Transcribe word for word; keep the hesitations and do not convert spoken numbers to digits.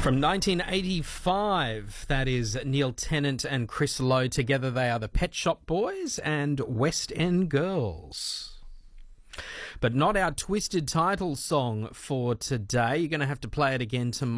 From nineteen eighty-five, that is Neil Tennant and Chris Lowe. Together they are the Pet Shop Boys and West End Girls. But not our twisted title song for today. You're going to have to play it again tomorrow.